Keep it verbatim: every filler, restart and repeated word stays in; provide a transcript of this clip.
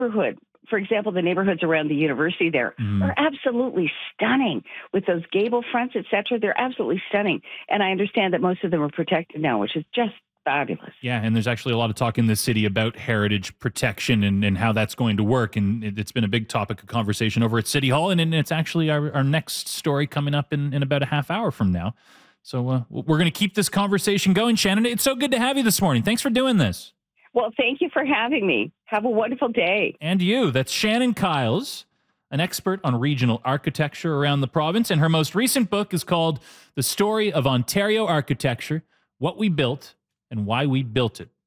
neighborhood, for example, the neighborhoods around the university there Mm. are absolutely stunning with those gable fronts, et cetera. They're absolutely stunning. And I understand that most of them are protected now, which is just fabulous. Yeah, and there's actually a lot of talk in this city about heritage protection and, and how that's going to work. And it, it's been a big topic of conversation over at City Hall. And, and it's actually our, our next story coming up in, in about a half hour from now. So uh, we're going to keep this conversation going. Shannon, it's so good to have you this morning. Thanks for doing this. Well, thank you for having me. Have a wonderful day. And you. That's Shannon Kyles, an expert on regional architecture around the province. And her most recent book is called The Story of Ontario Architecture, What We Built and Why We Built It.